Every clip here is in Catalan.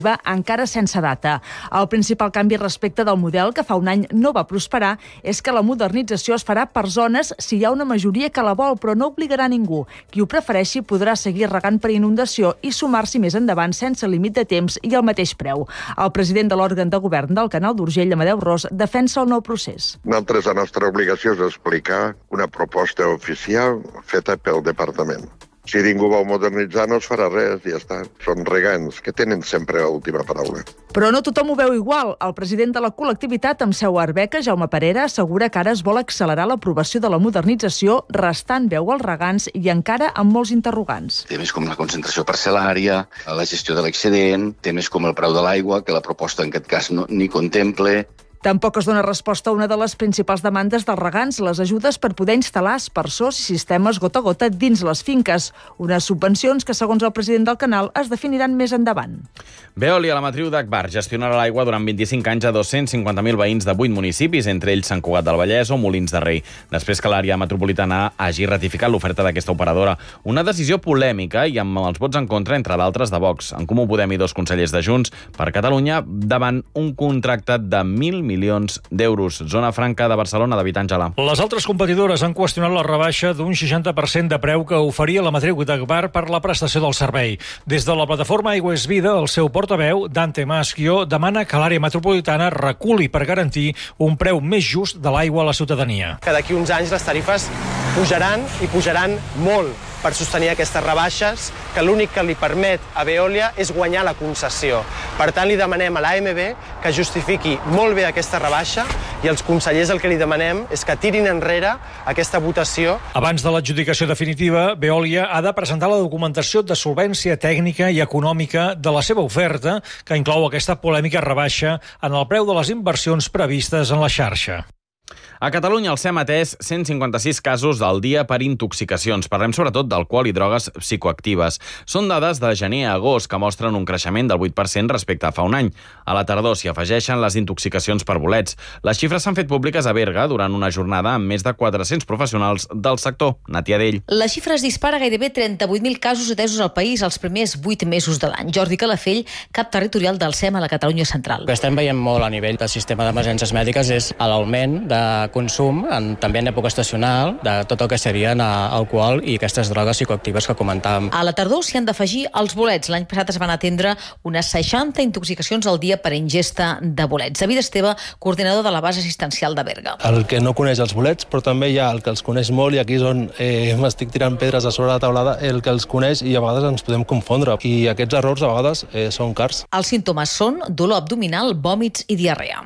encara sense data. El principal canvi respecte del model que fa un any no va prosperar és que la modernització es farà per zones si hi ha una majoria que la vol, però no obligarà ningú. Qui ho prefereixi podrà seguir regant per inundació i sumar-s'hi més endavant sense límit de temps i al mateix preu. El president de l'òrgan de govern del Canal d'Urgell, Amadeu Ros, defensa el nou procés. Nosaltres, la nostra obligació és explicar una proposta oficial feta pel departament. Si ningú vol modernitzar, no es farà res, ja està. Són regants, que tenen sempre l'última paraula. Però no tothom ho veu igual. El president de la col·lectivitat amb seu a Arbeca, Jaume Parera, assegura que ara es vol accelerar l'aprovació de la modernització, restant veu als regants i encara amb molts interrogants. Temes com la concentració parcel·lària, la gestió de l'excedent, temes com el preu de l'aigua, que la proposta en aquest cas no ni contemple. Tampoc es dona resposta a una de les principals demandes dels regants, les ajudes per poder instal·lar aspersors i sistemes gota a gota dins les finques. Unes subvencions que, segons el president del canal, es definiran més endavant. Veolia, la matriu d'Agbar, gestionarà l'aigua durant 25 anys a 250.000 veïns de 8 municipis, entre ells Sant Cugat del Vallès o Molins de Rei, després que l'àrea metropolitana hagi ratificat l'oferta d'aquesta operadora. Una decisió polèmica i amb els vots en contra, entre d'altres, de Vox, En Comú Podem i 2 consellers de Junts per Catalunya davant un contracte de 1.000 milions d'euros. Zona Franca de Barcelona, David Àngela. Les altres competidores han qüestionat la rebaixa d'un 60% de preu que oferia la matriu d'Agbar per la prestació del servei. Des de la plataforma Aigua és Vida, el seu portaveu, Dante Maschio, demana que l'àrea metropolitana reculi per garantir un preu més just de l'aigua a la ciutadania. Que d'aquí uns anys les tarifes pujaran i pujaran molt per sostenir aquestes rebaixes, que l'únic que li permet a Veolia és guanyar la concessió. Per tant, li demanem a l'AMB que justifiqui molt bé aquesta rebaixa i els consellers el que li demanem és que tirin enrere aquesta votació. Abans de l'adjudicació definitiva, Veolia ha de presentar la documentació de solvència tècnica i econòmica de la seva oferta, que inclou aquesta polèmica rebaixa en el preu de les inversions previstes en la xarxa. A Catalunya el SEM ha atès 156 casos al dia per intoxicacions. Parlem sobretot d'alcohol i drogues psicoactives. Són dades de gener a agost que mostren un creixement del 8% respecte a fa un any. A la tardor s'hi afegeixen les intoxicacions per bolets. Les xifres s'han fet públiques a Berga durant una jornada amb més de 400 professionals del sector. Natia Dell. La xifra es dispara, gairebé 38.000 casos atesos al país els primers 8 mesos de l'any. Jordi Calafell, cap territorial del SEM a la Catalunya central. El que estem veient molt a nivell del sistema d'emergències mèdiques és l'augment de consum, també en època estacional, de tot el que serien alcohol i aquestes drogues psicoactives que comentàvem. A la tardor s'hi han d'afegir els bolets. L'any passat es van atendre unes 60 intoxicacions al dia per ingesta de bolets. David Esteve, coordinador de la base assistencial de Berga. El que no coneix els bolets, però també hi ha el que els coneix molt, i aquí és on m'estic tirant pedres a sobre la taulada, el que els coneix i a vegades ens podem confondre. I aquests errors a vegades són cars. Els símptomes són dolor abdominal, vòmits i diarrea.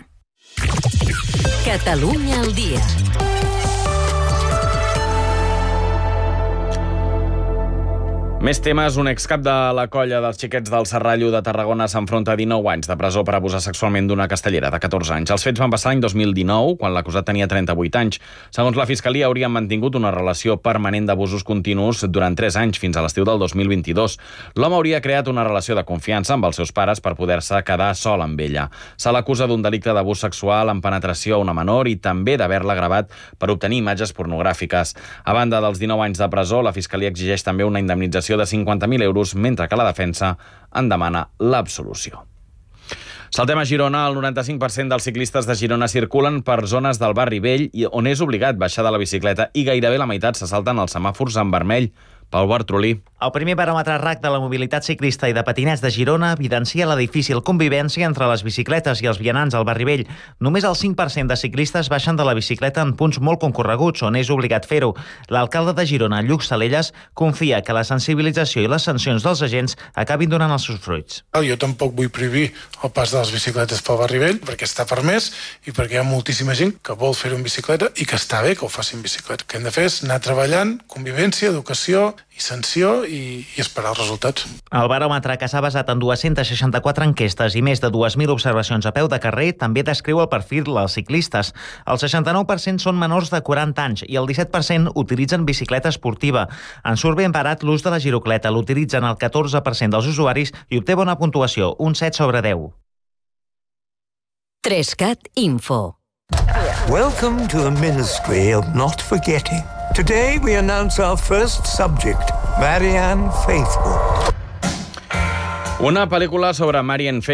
Catalunya al dia. Més temes. Un excap de la colla dels xiquets del Serrallo de Tarragona s'enfronta a 19 anys de presó per abusar sexualment d'una castellera de 14 anys. Els fets van passar l'any 2019, quan l'acusat tenia 38 anys. Segons la Fiscalia, haurien mantingut una relació permanent d'abusos continus durant 3 anys, fins a l'estiu del 2022. L'home hauria creat una relació de confiança amb els seus pares per poder-se quedar sol amb ella. Se l'acusa d'un delicte d'abús sexual amb penetració a una menor i també d'haver-la gravat per obtenir imatges pornogràfiques. A banda dels 19 anys de presó, la Fiscalia exigeix també una indemnització de 50.000 euros, mentre que la defensa en demana l'absolució. Saltem a Girona. El 95% dels ciclistes de Girona circulen per zones del barri vell on és obligat baixar de la bicicleta i gairebé la meitat se salten els semàfors en vermell. Pau Bartrolí. El primer baròmetre RAC de la mobilitat ciclista i de patinets de Girona evidencia la difícil convivència entre les bicicletes i els vianants al barri vell. Només el 5% de ciclistes baixen de la bicicleta en punts molt concorreguts on és obligat fer-ho. L'alcalde de Girona, Lluc Salelles, confia que la sensibilització i les sancions dels agents acabin donant els seus fruits. Jo tampoc vull prohibir el pas de les bicicletes pel barri vell perquè està permès i perquè hi ha moltíssima gent que vol fer-ho en bicicleta i que està bé que ho faci en bicicleta. El que hem de fer és anar treballant, convivència, educació i sanció i esperar els resultats. El baròmetre, que s'ha basat en 264 enquestes i més de 2.000 observacions a peu de carrer, també descriu el perfil dels ciclistes. El 69% són menors de 40 anys i el 17% utilitzen bicicleta esportiva. En surt ben barat l'ús de la girocleta. L'utilitzen el 14% dels usuaris i obté bona puntuació, un 7 sobre 10. 3CAT Info. Welcome to the Ministry of Not Forgetting. Today we announce our first subject, Marianne Faithfull. Una pel·lícula sobre Marian Faithfull,